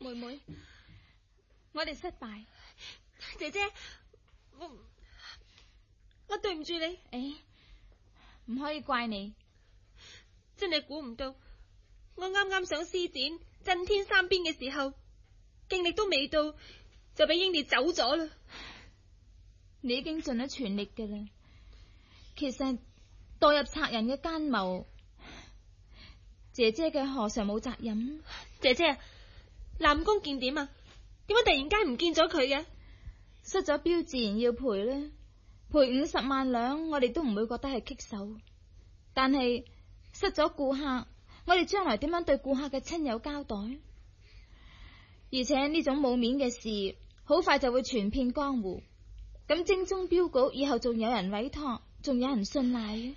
妹妹，我哋失敗。 姐姐，我對唔住你。 唔可以怪你， 真係估唔到，我啱啱上施展震天三鞭嘅時候，勁力都未到，就俾英烈走咗啦。 你已經盡咗全力嘅啦。其實墮入賊人嘅奸謀，姐姐嘅何嘗冇責任？ 姐姐，南宮健點啊？點解突然間唔見咗佢嘅？ 失咗標自然要賠啦，賠50萬兩，我哋都唔會覺得係棘手。但係失咗顧客，我哋將來點樣對顧客嘅親友交代？而且呢種冇面嘅事，好快就會傳遍江湖。咁精忠鏢局以後仲有人委託，仲有人信賴嘅。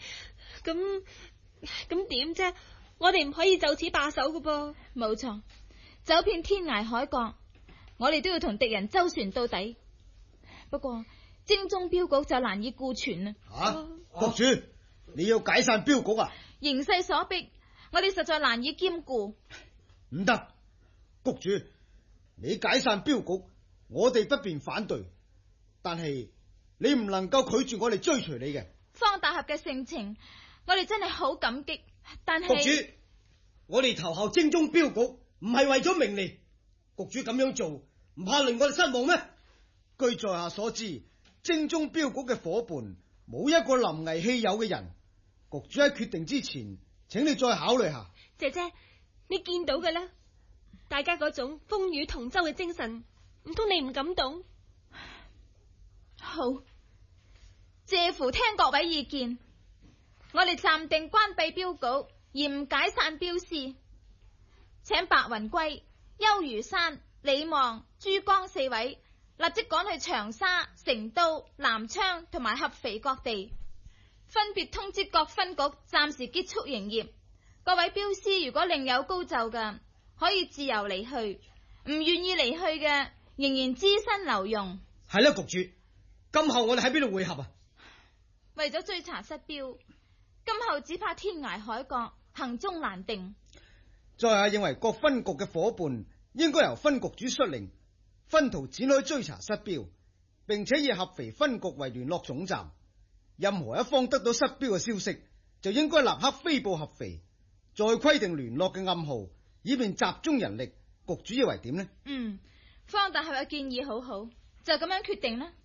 咁點啫？我哋唔可以就此罷手噶噃。 冇錯，走遍天涯海角，我哋都要同敵人周旋到底。不過精忠鏢局就難以顧全啦。 局主，你要解散鏢局啊？ 形勢所逼，我哋實在難以兼顧。 唔得，局主，你解散鏢局，我哋不便反對，但係你唔能夠拒絕我哋追隨你嘅。 方大俠嘅盛情，我哋真係好感激。但係局主，我哋投效精忠鏢局，唔係為咗名利。局主咁樣做，唔怕令我哋失望咩？據在下所知，精忠鏢局嘅伙伴冇一個臨危棄友嘅人。局主喺決定之前，請你再考慮下。 姐姐，你見到嘅啦，大家嗰種風雨同舟嘅精神，唔通你唔感動？ 好，謝乎聽各位意見，我哋暫定關閉鏢局，嚴解散鏢師，請白雲歸、邱如山、李望、珠江4位立即趕去長沙、成都、南昌同埋合肥各地，分別通知各分局暫時結束營業。各位鏢師如果另有高就嘅，可以自由離去；唔願意離去嘅，仍然資身留用。 係啦，局主，今後我哋喺邊度會合啊？ 為咗追查失鏢，今後只怕天涯海角，行蹤難定。 在下認為各分局嘅伙伴應該由分局主率領，分途展開追查失鏢，並且以合肥分局為聯絡總站。任何一方得到失鏢嘅消息，就應該立刻飛報合肥，再規定聯絡嘅暗號，以便集中人力。局主以為點呢？ 方大俠嘅建議好好，就咁樣決定啦。